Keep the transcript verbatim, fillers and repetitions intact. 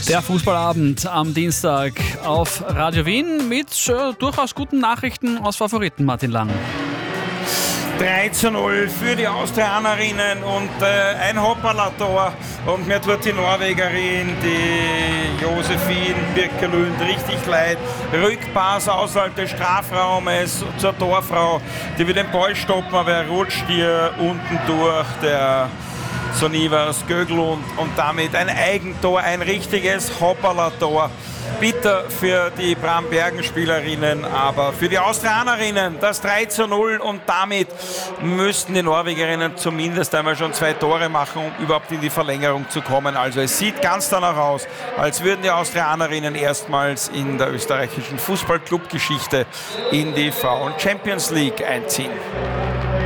Der Fußballabend am Dienstag auf Radio Wien mit äh, durchaus guten Nachrichten aus Favoriten, Martin Lang. drei zu null für die Austrianerinnen und äh, ein Hoppala-Tor. Und mir tut die Norwegerin, die Josephine Birkelund, richtig leid. Rückpass außerhalb des Strafraumes zur Torfrau. Die will den Ball stoppen, aber er rutscht hier unten durch. Der Sonivas Göglund und damit ein Eigentor, ein richtiges Hoppala-Tor. Bitter für die Brambergen-Spielerinnen, aber für die Austrianerinnen das drei zu null und damit müssten die Norwegerinnen zumindest einmal schon zwei Tore machen, um überhaupt in die Verlängerung zu kommen. Also es sieht ganz danach aus, als würden die Austrianerinnen erstmals in der österreichischen Fußballclub-Geschichte in die Frauen-Champions League einziehen.